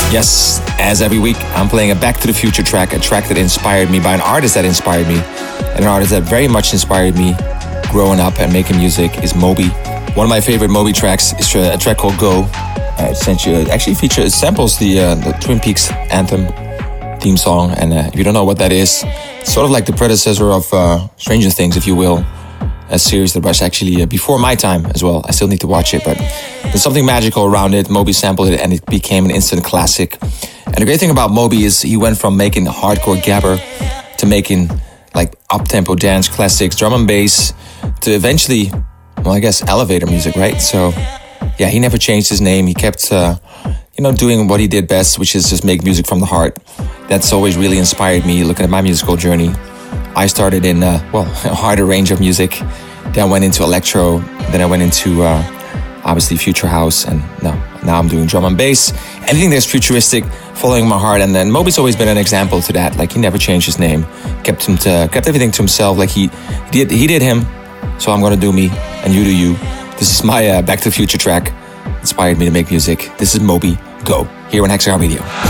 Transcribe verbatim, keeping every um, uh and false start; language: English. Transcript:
Yes, as every week, I'm playing a Back to the Future track, a track that inspired me by an artist that inspired me, and an artist that very much inspired me growing up and making music is Moby. One of my favorite Moby tracks is a track called Go. Uh, essentially, it actually features, it samples the, uh, the Twin Peaks anthem theme song, and uh, if you don't know what that is, it's sort of like the predecessor of uh, Stranger Things, if you will. A series that was actually uh, before my time as well. I still need to watch it, but there's something magical around it. Moby sampled it and it became an instant classic. And the great thing about Moby is he went from making hardcore gabber to making like up-tempo dance classics, drum and bass, to eventually, well, I guess elevator music, right? So yeah, he never changed his name. He kept, uh, you know, doing what he did best, which is just make music from the heart. That's always really inspired me looking at my musical journey. I started in, uh, well, a harder range of music. Then I went into electro. Then I went into, uh, obviously, future house. And now, now I'm doing drum and bass. Anything that's futuristic, following my heart. And then Moby's always been an example to that. Like, he never changed his name. Kept him to, kept everything to himself. Like, he, he did he did him. So I'm going to do me. And you do you. This is my uh, Back to the Future track. Inspired me to make music. This is Moby. Go. Here on Hexagon Radio.